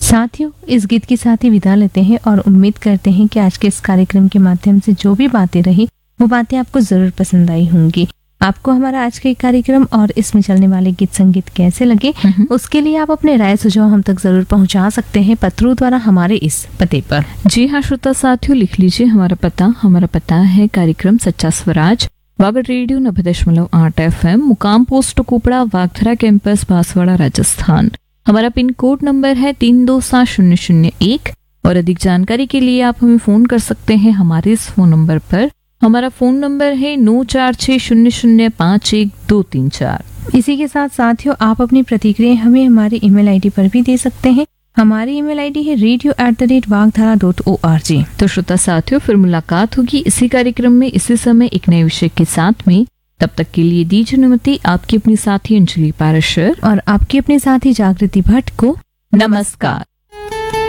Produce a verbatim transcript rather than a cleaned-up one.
साथियों, इस गीत के साथ ही विदा लेते हैं और उम्मीद करते हैं कि आज के इस कार्यक्रम के माध्यम से जो भी बातें रही वो बातें आपको जरूर पसंद आई होंगी। आपको हमारा आज का कार्यक्रम और इसमें चलने वाले गीत संगीत कैसे लगे, उसके लिए आप अपने राय सुझाव हम तक जरूर पहुंचा सकते हैं पत्रों द्वारा हमारे इस पते पर। जी हाँ श्रोता साथियों, लिख लीजिए हमारा पता। हमारा पता है कार्यक्रम सच्चा स्वराज, वागड़ रेडियो नब्बे दशमलव आठ एफ एम, मुकाम पोस्ट कोपड़ा, वागथरा कैंपस, बांसवाड़ा, राजस्थान। हमारा पिन कोड नंबर है तीन दो सात शून्य शून्य एक। और अधिक जानकारी के लिए आप हमें फोन कर सकते हैं हमारे इस फोन नंबर पर। हमारा फोन नंबर है नौ चार छह शून्य शून्य पाँच एक दो तीन चार। इसी के साथ साथियों, आप अपनी प्रतिक्रिया हमें हमारी ईमेल आईडी पर भी दे सकते हैं। हमारी ईमेल आईडी है radio at the rate वागधारा dot O R G. तो श्रोता साथियों, फिर मुलाकात होगी इसी कार्यक्रम में इसी समय एक नए विषय के साथ में। तब तक के लिए दीजिए अनुमति आपकी अपनी साथी अंजलि पाराशर और आपकी अपनी साथी जागृति भट्ट को। नमस्कार।